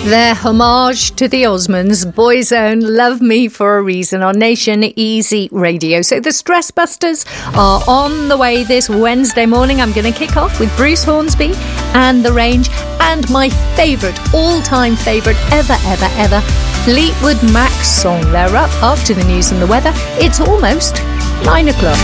Their homage to the Osmonds, Boyzone, Love Me for a Reason on Nation Easy Radio. So the Stress Busters are on the way this Wednesday morning. I'm going to kick off with Bruce Hornsby and The Range and my favourite, all-time favourite, ever, Fleetwood Mac song. They're up after the news and the weather. It's almost 9 o'clock.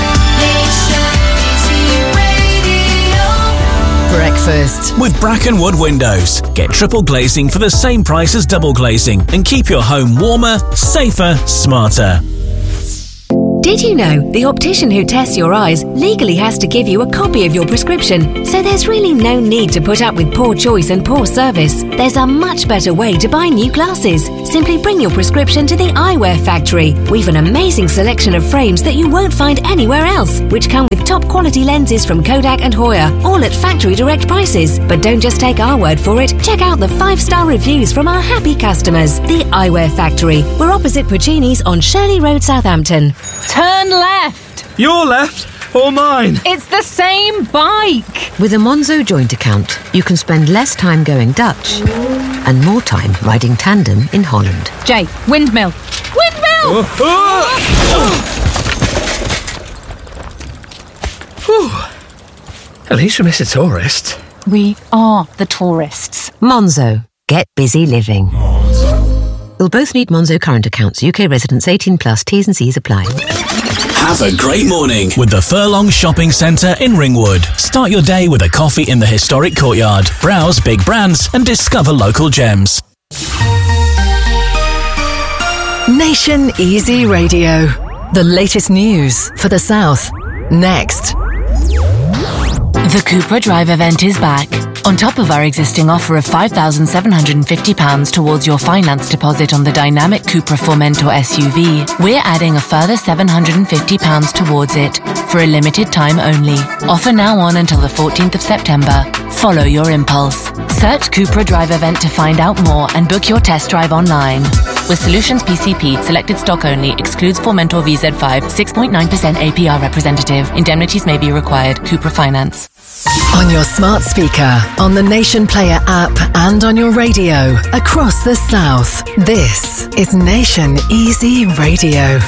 Breakfast with Brackenwood Windows. Get triple glazing for the same price as double glazing and keep your home warmer, safer, smarter. Did you know the optician who tests your eyes legally has to give you a copy of your prescription? So there's really no need to put up with poor choice and poor service. There's a much better way to buy new glasses. Simply bring your prescription to the Eyewear Factory. We've an amazing selection of frames that you won't find anywhere else, which come with top quality lenses from Kodak and Hoya, all at factory direct prices. But don't just take our word for it. Check out the 5-star reviews from our happy customers. The Eyewear Factory. We're opposite Puccini's on Shirley Road, Southampton. Turn left. Your left or mine? It's the same bike. With a Monzo joint account, you can spend less time going Dutch and more time riding tandem in Holland. Jay, windmill. Windmill! At least we miss a tourist. We are the tourists. Monzo. Get busy living. You'll both need Monzo current accounts. UK residents 18 plus. T's and C's apply. Have a great morning with the Furlong Shopping Centre in Ringwood. Start your day with a coffee in the historic courtyard. Browse big brands and discover local gems. Nation Easy Radio. The latest news for the South. Next. The Cupra Drive event is back. On top of our existing offer of £5,750 towards your finance deposit on the dynamic Cupra Formentor SUV, we're adding a further £750 towards it for a limited time only. Offer now on until the 14th of September. Follow your impulse. Search Cupra Drive event to find out more and book your test drive online. With Solutions PCP, selected stock only, excludes Formentor VZ5, 6.9% APR representative. Indemnities may be required. Cupra Finance. On your smart speaker, on the Nation Player app, and on your radio across the South. This is Nation Easy Radio.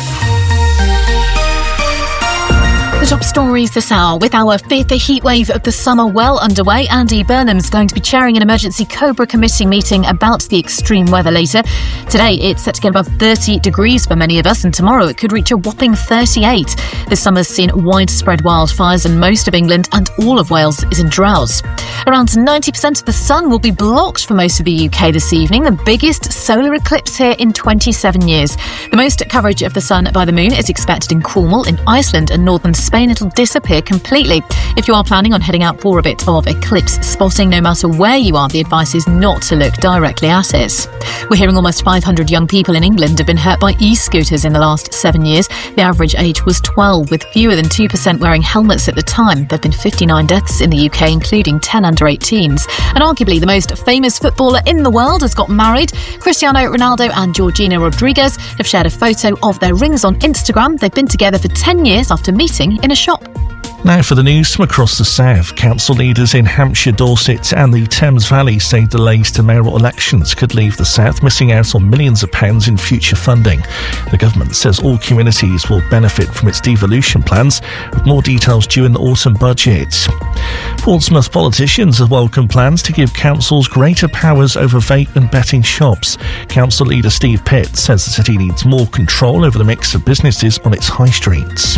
The top stories this hour. With our fifth heatwave of the summer well underway, Andy Burnham's going to be chairing an emergency Cobra committee meeting about the extreme weather later. Today, it's set to get above 30 degrees for many of us, and tomorrow it could reach a whopping 38. This summer's seen widespread wildfires in most of England, and all of Wales is in drought. Around 90% of the sun will be blocked for most of the UK this evening, the biggest solar eclipse here in 27 years. The most coverage of the sun by the moon is expected in Cornwall, in Iceland and northern Spain. It'll disappear completely. If you are planning on heading out for a bit of eclipse spotting, no matter where you are, the advice is not to look directly at it. We're hearing almost 500 young people in England have been hurt by e-scooters in the last 7 years. The average age was 12, with fewer than 2% wearing helmets at the time. There have been 59 deaths in the UK, including 10 under 18s. And arguably the most famous footballer in the world has got married. Cristiano Ronaldo and Georgina Rodriguez have shared a photo of their rings on Instagram. They've been together for 10 years after meeting in a shop. Now for the news from across the South. Council leaders in Hampshire, Dorset and the Thames Valley say delays to mayoral elections could leave the South missing out on millions of pounds in future funding. The government says all communities will benefit from its devolution plans, with more details due in the autumn budget. Portsmouth politicians have welcomed plans to give councils greater powers over vape and betting shops. Council leader Steve Pitt says the city needs more control over the mix of businesses on its high streets.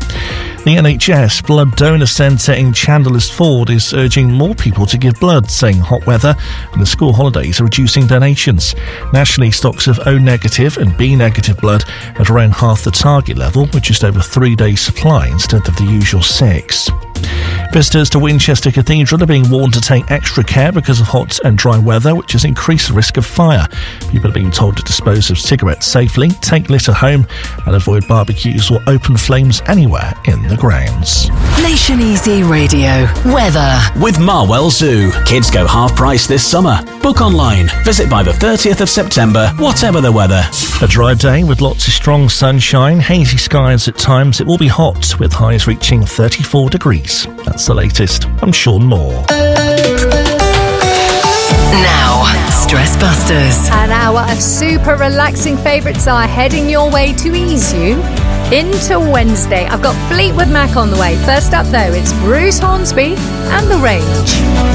The NHS Blood Donor Centre in Chandler's Ford is urging more people to give blood, saying hot weather and the school holidays are reducing donations. Nationally, stocks of O negative and B negative blood at around half the target level, with just over 3 days' supply instead of the usual 6. Visitors to Winchester Cathedral are being warned to take extra care because of hot and dry weather, which has increased the risk of fire. People are being told to dispose of cigarettes safely, take litter home, and avoid barbecues or open flames anywhere in the grounds. Nation Easy Radio. Weather. With Marwell Zoo. Kids go half price this summer. Book online. Visit by the 30th of September, whatever the weather. A dry day with lots of strong sunshine, hazy skies at times. It will be hot, with highs reaching 34 degrees. That's the latest. I'm Sean Moore. Now, Stress Busters. An hour of super relaxing favourites are heading your way to ease you into Wednesday. I've got Fleetwood Mac on the way. First up, though, it's Bruce Hornsby and The Range.